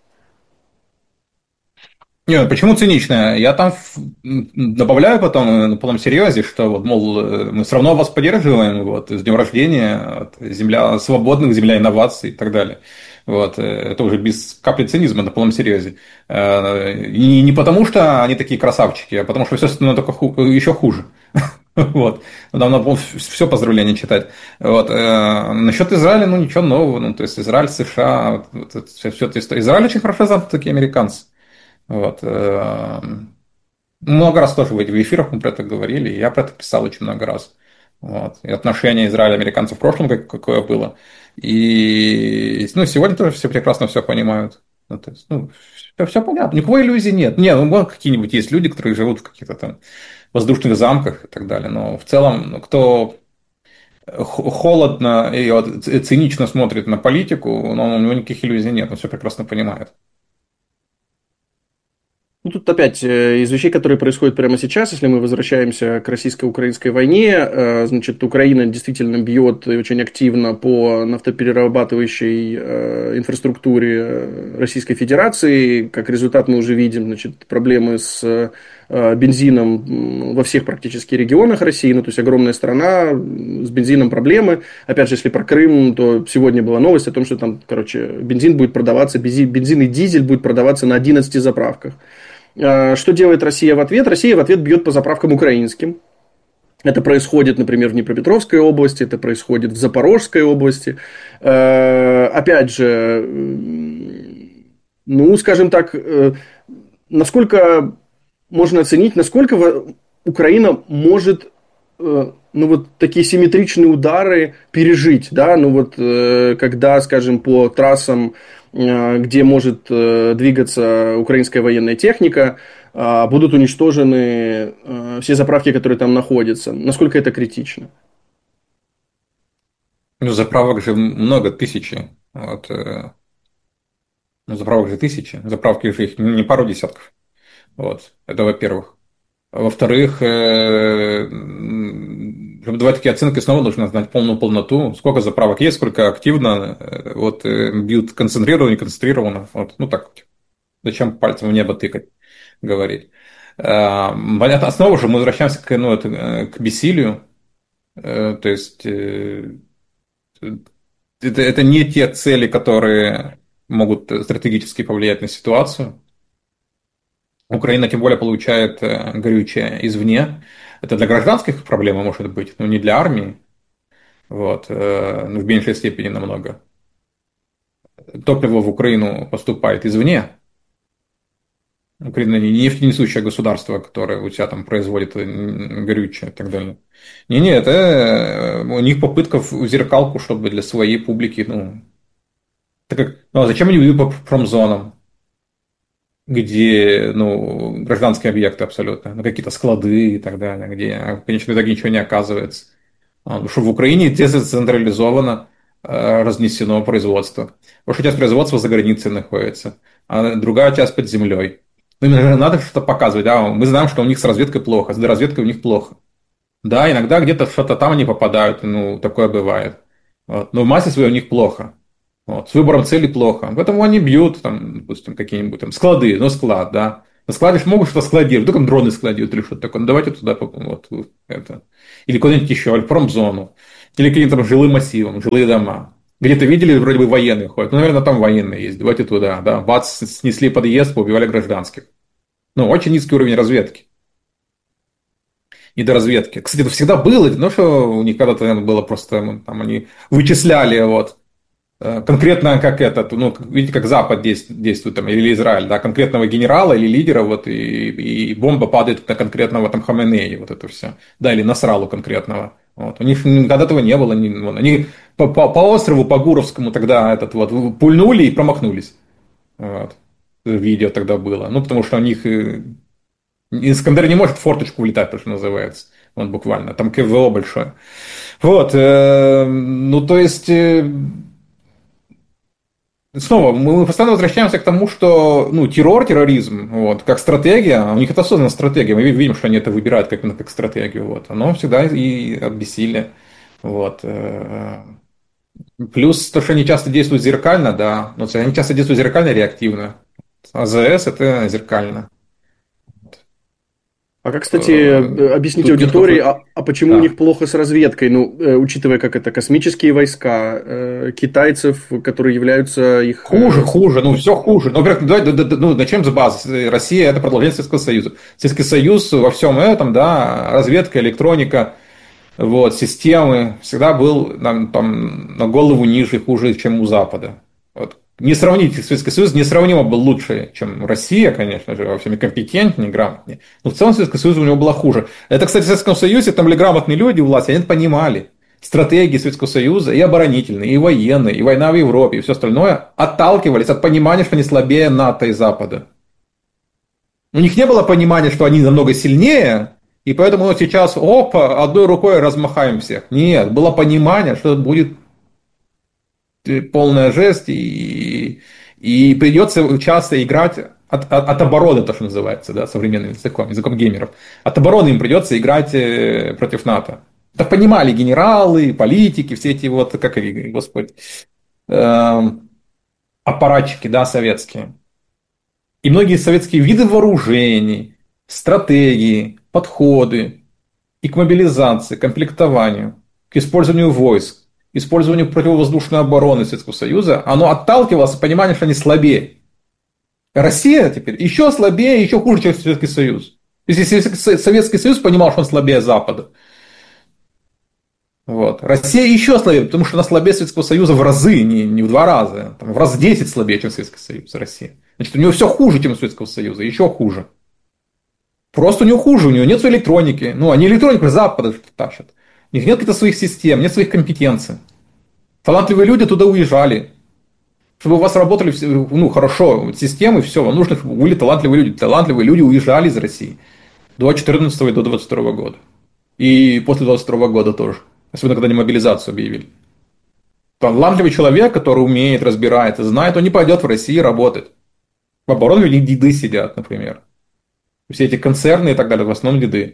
Нет, почему цинично? Я там добавляю потом на полном серьезе, что вот, мол, мы все равно вас поддерживаем, вот, с днем рождения, земля свободных, земля инноваций и так далее. Вот, это уже без капли цинизма на полном серьезе. И не потому, что они такие красавчики, а потому что все становится только еще хуже. Вот. Нам все поздравления читать. Вот. Насчет Израиля, ничего нового. То есть Израиль, США, все это. Израиль очень хорошо знают такие американцы. Вот. Много раз тоже в эфирах мы про это говорили, и я про это писал очень много раз. Вот. И отношения Израиля и американцев в прошлом какое было. И сегодня тоже все прекрасно все понимают. То есть, все понятно. Никакой иллюзии нет. Какие-нибудь есть люди, которые живут в каких-то там воздушных замках и так далее. Но в целом, кто холодно и цинично смотрит на политику, у него никаких иллюзий нет, он все прекрасно понимает. Тут опять из вещей, которые происходят прямо сейчас, если мы возвращаемся к российско-украинской войне, значит, Украина действительно бьет очень активно по нафтоперерабатывающей инфраструктуре Российской Федерации. Как результат мы уже видим, значит, проблемы с бензином во всех практически регионах России. То есть огромная страна, с бензином проблемы. Опять же, если про Крым, то сегодня была новость о том, что там, бензин будет продаваться, бензин и дизель будет продаваться на 11 заправках. Что делает Россия в ответ? Россия в ответ бьет по заправкам украинским. Это происходит, например, в Днепропетровской области, это происходит в Запорожской области. Опять же, скажем так, насколько можно оценить, насколько Украина может такие симметричные удары пережить, да, когда, скажем, по трассам, где может двигаться украинская военная техника, будут уничтожены все заправки, которые там находятся. Насколько это критично? Заправок же много, тысячи. Вот. Ну, заправок же тысячи, заправки же их не пару десятков. Вот, это во-первых. Во-вторых, чтобы давать такие оценки, снова нужно знать полную полноту, сколько заправок есть, сколько активно вот, бьют концентрированно, не концентрированно. Вот, ну так, зачем пальцем в небо тыкать, говорить. Понятно, снова же мы возвращаемся к бессилию. То есть это не те цели, которые могут стратегически повлиять на ситуацию. Украина тем более получает горючее извне. Это для гражданских проблем может быть, но не для армии. Вот, в меньшей степени намного. Топливо в Украину поступает извне. Украина не нефтенесущее государство, которое у себя там производит горючее и так далее. Не, это у них попытка в зеркалку, чтобы для своей публики, а зачем они ведут по промзонам, где, гражданские объекты абсолютно, какие-то склады и так далее, где в конечном итоге ничего не оказывается. Потому что в Украине децентрализовано разнесено производство. Большая часть производства за границей находится, а другая часть под землей. Им надо что-то показывать. Да? Мы знаем, что у них с разведкой плохо, с разведкой у них плохо. Да, иногда где-то что-то там они попадают, такое бывает. Вот. Но в массе своей у них плохо. Вот. С выбором цели плохо. Поэтому они бьют, допустим, какие-нибудь склады, склад, да. На складе же могут что-то складировать, вдруг дроны складируют или что-то такое. Давайте туда, это. Или куда-нибудь еще, или в промзону, или каким-то жилым массивам, жилые дома. Где-то видели, вроде бы военные ходят. Наверное, там военные есть. Давайте туда, да. Бац, снесли подъезд, поубивали гражданских. Очень низкий уровень разведки. Недоразведки. Кстати, это всегда было, что у них когда-то, наверное, было просто, они вычисляли, конкретно как видите, как Запад действует, или Израиль, да, конкретного генерала или лидера, и бомба падает на конкретного Хаменеи, это все, да, или Насралу конкретного. У них никогда этого не было, они по острову, по Гуровскому тогда пульнули и промахнулись. Видео тогда было, потому что у них Искандер не может в форточку улетать, то, что называется, буквально, там КВО большое. То есть... Снова, мы постоянно возвращаемся к тому, что терроризм, как стратегия, у них это осознанная стратегия, мы видим, что они это выбирают как стратегию, оно всегда и от бессилия. Плюс то, что они часто действуют зеркально, да, но они часто действуют зеркально реактивно. АЗС это зеркально. А как, кстати, объяснить аудитории, почему у них плохо с разведкой, учитывая, как это космические войска, китайцев, которые являются их... Хуже, все хуже. Во-первых, начнем с базы. Россия – это продолжение Советского Союза. Советский Союз во всем этом, да, разведка, электроника, системы, всегда был на голову ниже, хуже, чем у Запада. Не сравнить, Советский Союз несравнимо был лучше, чем Россия, конечно же, во всем компетентнее, грамотнее. Но в целом Советский Союз у него было хуже. Это, кстати, в Советском Союзе там были грамотные люди у власти, они это понимали. Стратегии Советского Союза и оборонительные, и военные, и война в Европе, и все остальное отталкивались от понимания, что они слабее НАТО и Запада. У них не было понимания, что они намного сильнее, и поэтому сейчас, одной рукой размахаем всех. Нет, было понимание, что это будет полная жесть, и придется часто играть от обороны, то, что называется, да, современным языком геймеров. От обороны им придется играть против НАТО. Так понимали генералы, политики, все эти аппаратчики, да, советские. И многие советские виды вооружений, стратегии, подходы и к мобилизации, к комплектованию, к использованию войск, использованию противовоздушной обороны Советского Союза, оно отталкивалось от понимания, что они слабее. Россия теперь еще слабее, еще хуже, чем Советский Союз. То есть, если Советский Союз понимал, что он слабее Запада, Россия еще слабее, потому что она слабее Советского Союза в разы, не в 2 раза, в раз 10 слабее, чем Советский Союз, Россия. Значит, у нее все хуже, чем у Советского Союза, еще хуже. Просто у нее хуже, у нее нет своей электроники. Они электронику с Запада тащат. У них нет каких-то своих систем, нет своих компетенций. Талантливые люди туда уезжали. Чтобы у вас работали хорошо системы, все, вам нужно, чтобы были талантливые люди. Талантливые люди уезжали из России до 2014 и до 2022 года. И после 2022 года тоже. Особенно, когда они мобилизацию объявили. талантливый человек, который умеет, разбирается, знает, он не пойдет в Россию работать. В обороне у них деды сидят, например. Все эти концерны и так далее, в основном деды.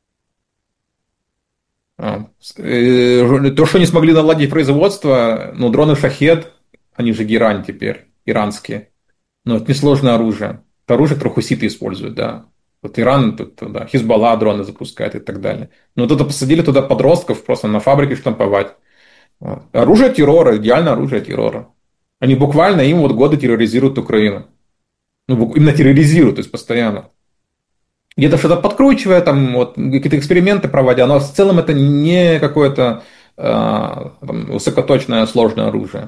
То, что не смогли наладить производство, дроны «Шахед», они же Герань теперь, иранские. Но это несложное оружие. Это оружие, которое хуситы используют, да. Вот Иран, да, Хизбалла дроны запускает и так далее. Но вот это посадили туда подростков просто на фабрике штамповать. Вот. Оружие террора, идеальное оружие террора. Они буквально им вот годы терроризируют Украину. Именно терроризируют, то есть постоянно. Где-то что-то подкручивая, там, вот, какие-то эксперименты проводя, но в целом это не какое-то высокоточное сложное оружие.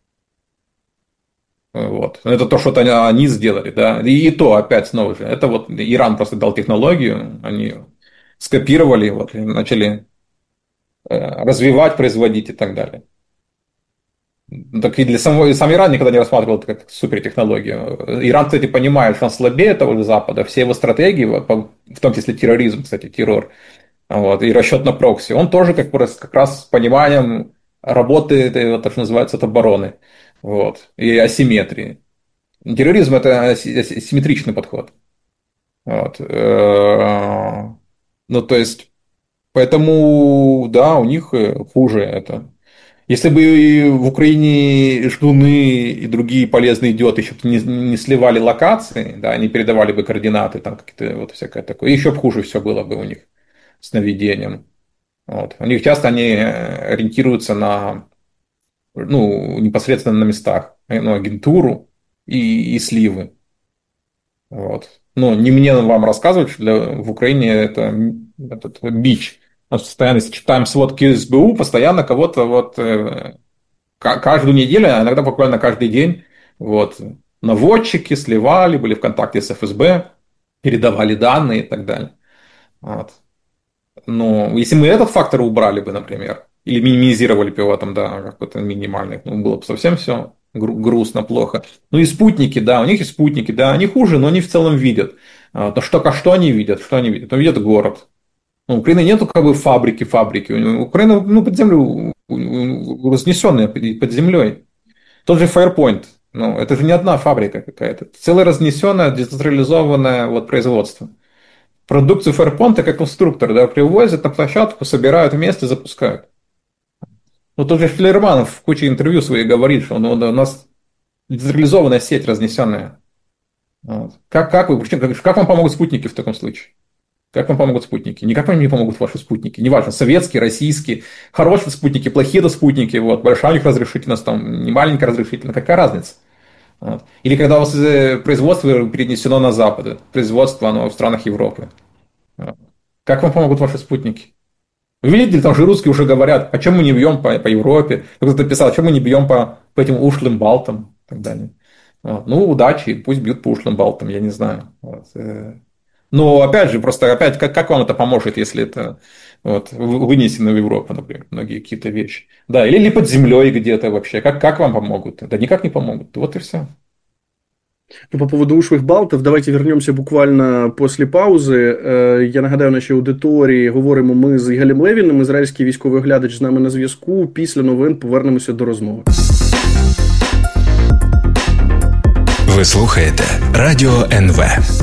Вот. Это то, что они сделали, да. И то, опять, снова же, это вот Иран просто дал технологию, они скопировали, вот, и начали развивать, производить и так далее. Так и сам Иран никогда не рассматривал это как супертехнологию. Иран, кстати, понимает, что он слабее того же Запада, все его стратегии, в том числе терроризм, кстати, террор, вот, и расчет на прокси, он тоже как раз с пониманием работы, то, что называется, от обороны, вот, и асимметрии. Терроризм – это асимметричный подход. Вот. То есть, поэтому, да, у них хуже это. Если бы в Украине ждуны и другие полезные идиоты еще не сливали локации, да, не передавали бы координаты, там какие-то вот всякое такое, еще бы хуже все было бы у них с наведением. Вот. У них часто они ориентируются на, непосредственно на местах, агентуру и сливы. Вот. Не мне вам рассказывать, что в Украине это бич. Мы постоянно, если читаем сводки СБУ, постоянно кого-то вот каждую неделю, а иногда буквально каждый день вот, наводчики сливали, были в контакте с ФСБ, передавали данные и так далее. Вот. Но если мы этот фактор убрали бы, например, или минимизировали бы его там, да, какой-то минимальный, было бы совсем все грустно, плохо. И спутники, да, у них и спутники, да, они хуже, но они в целом видят. Что они видят? Что они видят? Они видят город. У Украины нету как бы фабрики. Украина, под землю, разнесенная под землей. Тот же Firepoint, это же не одна фабрика какая-то. Целое разнесенное, децентрализованное вот производство. Продукцию Firepoint как конструктор, да, привозят на площадку, собирают вместе, запускают. Тот же Шлейерман в куче интервью своих говорит, что у нас децентрализованная сеть разнесенная. Вот. Как вам помогут спутники в таком случае? Как вам помогут спутники? Никак вам не помогут ваши спутники. Неважно, советские, российские, хорошие спутники, плохие спутники, вот, большая у них разрешительность, не маленькая разрешительность, какая разница? Вот. Или когда у вас производство перенесено на Запад, производство оно в странах Европы. Вот. Как вам помогут ваши спутники? Вы видели, там же русские уже говорят, а чем мы не бьем по Европе? Кто-то писал, а чем мы не бьем по этим ушлым балтам и так далее. Вот. Удачи, пусть бьют по ушлым балтам, я не знаю. Вот. Но опять же, как вам это поможет, если это вот, вынесено в Европу, например, многие какие-то вещи. Да, или под землей где-то вообще. Как вам помогут? Да никак не помогут. Вот и все. По поводу ушлых балтів, давайте вернемося буквально після паузи. Я нагадаю нашій аудиторії, говоримо ми з Ігорем Левіним, ізраїльський військовий оглядач з нами на зв'язку. Після новин повернемося до розмови. Ви слухаєте Радіо НВ.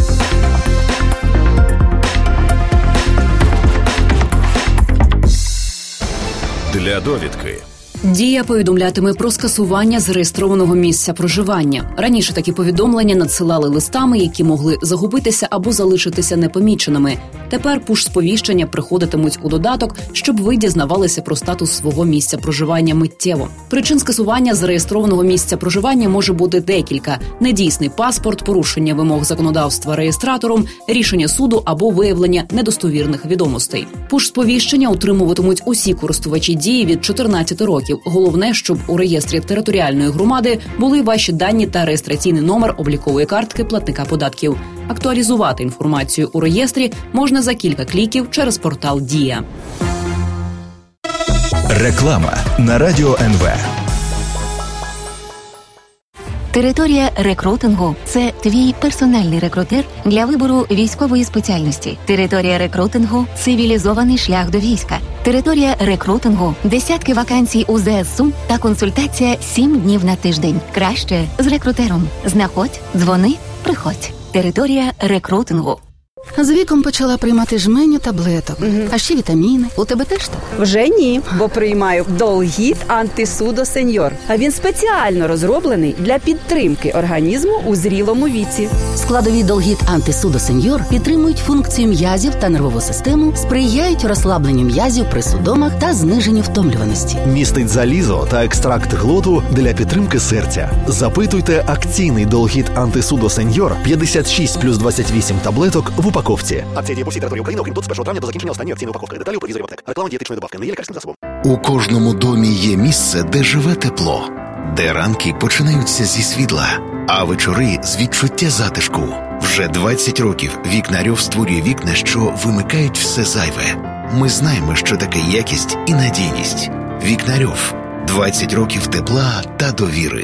Для довідки. Дія повідомлятиме про скасування зареєстрованого місця проживання. Раніше такі повідомлення надсилали листами, які могли загубитися або залишитися непоміченими. Тепер пуш-сповіщення приходитимуть у додаток, щоб ви дізнавалися про статус свого місця проживання миттєво. Причин скасування зареєстрованого місця проживання може бути декілька: недійсний паспорт, порушення вимог законодавства реєстратором, рішення суду або виявлення недостовірних відомостей. Пуш-сповіщення отримуватимуть усі користувачі Дії від 14 років. Головне, щоб у реєстрі територіальної громади були ваші дані та реєстраційний номер облікової картки платника податків. Актуалізувати інформацію у реєстрі можна за кілька кліків через портал Дія. Реклама на Радіо НВ. Територія рекрутингу – це твій персональний рекрутер для вибору військової спеціальності. Територія рекрутингу – цивілізований шлях до війська. Територія рекрутингу, десятки вакансій у ЗСУ та консультація 7 днів на тиждень. Краще з рекрутером. Знаходь, дзвони, приходь. Територія рекрутингу. З віком почала приймати жменю таблеток, а ще вітаміни. У тебе теж так? Вже ні, бо приймаю Долгіт Антисудо Сеньор. А він спеціально розроблений для підтримки організму у зрілому віці. Складові Долгіт Антисудо Сеньор підтримують функцію м'язів та нервову систему, сприяють розслабленню м'язів при судомах та зниженню втомлюваності. Містить залізо та екстракт глоту для підтримки серця. Запитуйте акційний Долгіт Антисудо Сеньор 56+28 таблеток в упаковці. Акція діє по всій території України, окрім тут, з 1 травня до закінчення останньої акційної упаковки. Деталі у провізорі аптек. Реклама дієтичної добавки не є лікарським засобом. У кожному домі є місце, де живе тепло, де ранки починаються зі світла, а вечори з відчуття затишку. Вже 20 років Вікнарьов створює вікна, що вимикають все зайве. Ми знаємо, що таке якість і надійність. Вікнарьов. 20 років тепла та довіри.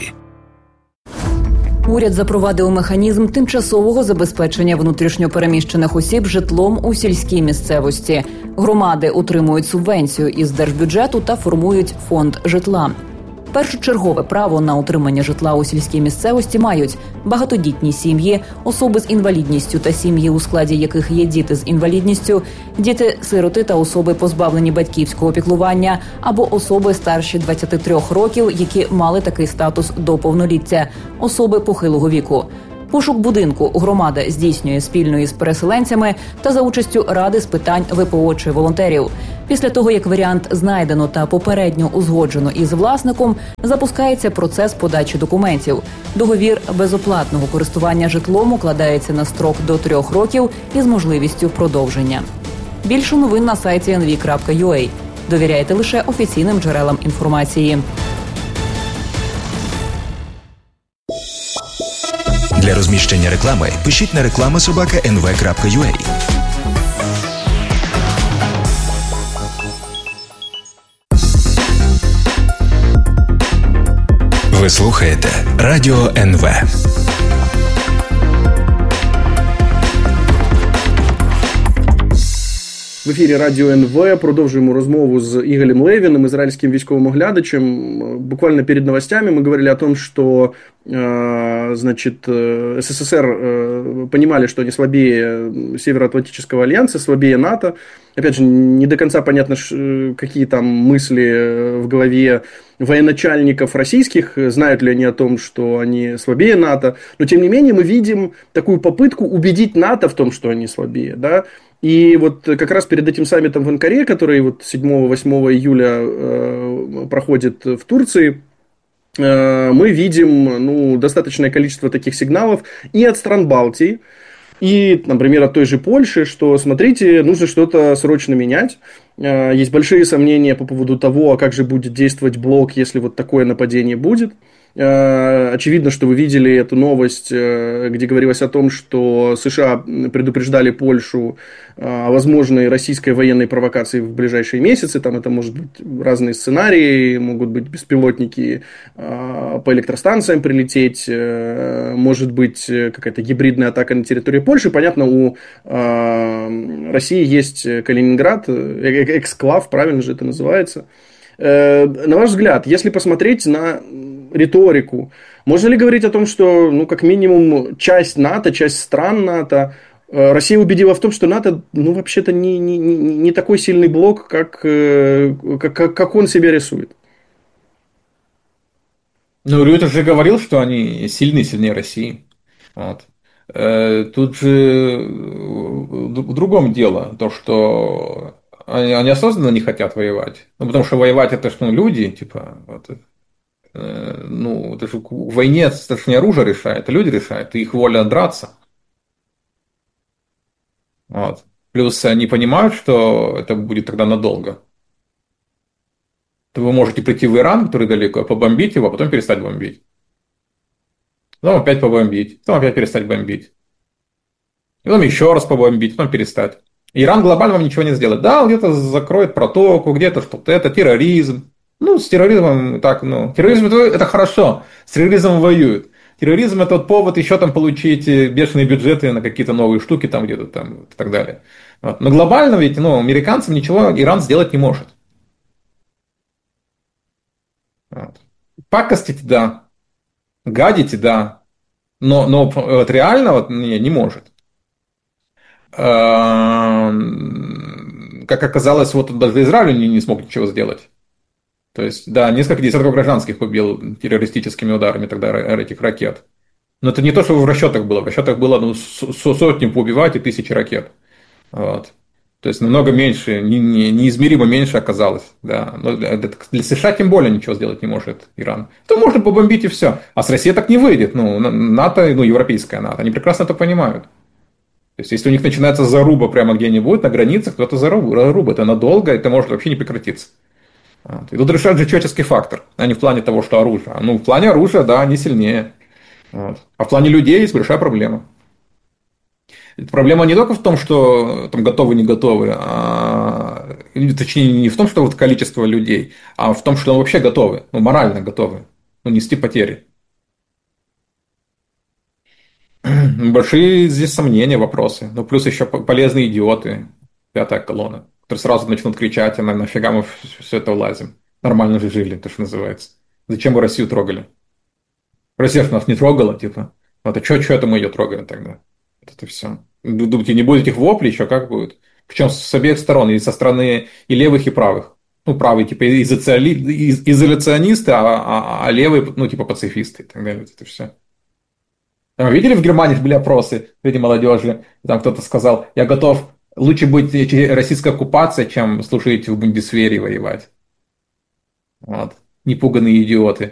Уряд запровадив механізм тимчасового забезпечення внутрішньо переміщених осіб житлом у сільській місцевості. Громади отримують субвенцію із держбюджету та формують фонд житла. Першочергове право на отримання житла у сільській місцевості мають багатодітні сім'ї, особи з інвалідністю та сім'ї, у складі яких є діти з інвалідністю, діти-сироти та особи, позбавлені батьківського піклування, або особи старші 23 років, які мали такий статус до повноліття, особи похилого віку. Пошук будинку громада здійснює спільно із переселенцями та за участю Ради з питань ВПО чи волонтерів. Після того, як варіант знайдено та попередньо узгоджено із власником, запускається процес подачі документів. Договір безоплатного користування житлом укладається на строк до 3 років із можливістю продовження. Більше новин на сайті nv.ua. Довіряйте лише офіційним джерелам інформації. Для розміщення реклами пишіть на reklama@nv.ua. Ви слухаєте Радіо НВ. В ефірі Радіо НВ продовжуємо розмову з Игорем Левиным, израильским військовым оглядачем. Буквально перед новостями мы говорили о том, что СССР понимали, что они слабее Североатлантического альянса, слабее НАТО. Опять же, не до конца понятно, какие там мысли в голове военачальников российских, знают ли они о том, что они слабее НАТО. Но, тем не менее, мы видим такую попытку убедить НАТО в том, что они слабее, да. И вот как раз перед этим саммитом в Анкаре, который вот 7-8 июля проходит в Турции, мы видим достаточное количество таких сигналов и от стран Балтии, и, например, от той же Польши, что, смотрите, нужно что-то срочно менять. Есть большие сомнения по поводу того, а как же будет действовать блок, если вот такое нападение будет. Очевидно, что вы видели эту новость, где говорилось о том, что США предупреждали Польшу о возможной российской военной провокации в ближайшие месяцы. Там это может быть разные сценарии, могут быть беспилотники по электростанциям прилететь, может быть какая-то гибридная атака на территории Польши. Понятно, у России есть Калининград, эксклав, правильно же это называется. На ваш взгляд, если посмотреть на риторику, можно ли говорить о том, что, как минимум, часть НАТО, часть стран НАТО, Россия убедила в том, что НАТО, вообще-то не такой сильный блок, как он себя рисует? Рюйтер же говорил, что они сильнее России. Вот. Тут же в другом дело, то, что они осознанно не хотят воевать. Потому что воевать это же люди, это же в войне это не оружие решает, а люди решают, и их воля драться. Вот. Плюс они понимают, что это будет тогда надолго. То вы можете прийти в Иран, который далеко, побомбить его, а потом перестать бомбить. Потом опять побомбить, потом опять перестать бомбить. Потом еще раз побомбить, потом перестать. Иран глобально вам ничего не сделает. Да, он где-то закроет протоку, где-то что-то, это терроризм. С терроризмом так, терроризм это хорошо, с терроризмом воюют. Терроризм это повод еще там получить бешеные бюджеты на какие-то новые штуки там где-то там и так далее. Вот. Но глобально ведь, американцам ничего Иран сделать не может. Вот. Пакостить, да. Гадить, да. Но вот реально вот, не может. Как оказалось, вот даже Израиль не смог ничего сделать. То есть, да, несколько десятков гражданских убил террористическими ударами тогда этих ракет. Но это не то, что в расчетах было. В расчетах было сотни поубивать и тысячи ракет. Вот. То есть намного меньше, неизмеримо меньше оказалось. Да. Но для США тем более ничего сделать не может Иран. То можно побомбить и все. А с Россией так не выйдет. НАТО, европейская НАТО, они прекрасно это понимают. То есть, если у них начинается заруба прямо где-нибудь на границах, то это заруба. Это надолго, это может вообще не прекратиться. Вот. И тут решает же человеческий фактор, а не в плане того, что оружие. В плане оружия, да, они сильнее. Вот. А в плане людей есть большая проблема. Проблема не только в том, что там готовы, не готовы, точнее, не в том, что вот количество людей, а в том, что вообще готовы, морально готовы, нести потери. Большие здесь сомнения, вопросы. Плюс еще полезные идиоты, пятая колонна, которые сразу начнут кричать, нафига мы все это влазим. Нормально же жили, то, что называется. Зачем вы Россию трогали? Россия же нас не трогала, типа. Вот, а что это мы ее трогаем тогда? Это все. Думаете, не будет этих воплей, еще как будет? Причем с обеих сторон, и со стороны и левых, и правых. Правые, типа, изоляционисты, а левые, типа, пацифисты и так далее. Это все. Видели, в Германии были опросы среди молодежи, там кто-то сказал, я готов лучше быть российской оккупацией, чем служить в Бундесвере и воевать. Вот. Непуганные идиоты.